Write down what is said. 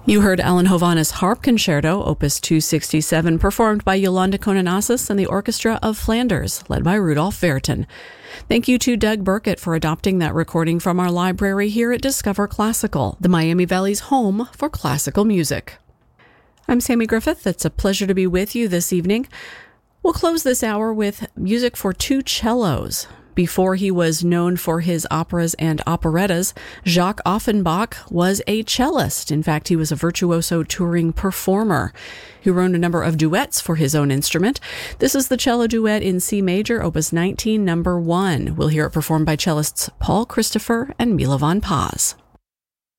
You heard Alan Hovhaness' Harp Concerto, Opus 267, performed by Yolanda Kononassis and the Orchestra of Flanders, led by Rudolf Verton. Thank you to Doug Burkett for adopting that recording from our library here at Discover Classical, the Miami Valley's home for classical music. I'm Sammy Griffith. It's a pleasure to be with you this evening. We'll close this hour with music for two cellos. Before he was known for his operas and operettas, Jacques Offenbach was a cellist. In fact, he was a virtuoso touring performer who wrote a number of duets for his own instrument. This is the cello duet in C major, Opus 19, number 1. We'll hear it performed by cellists Paul Christopher and Milovan Paz.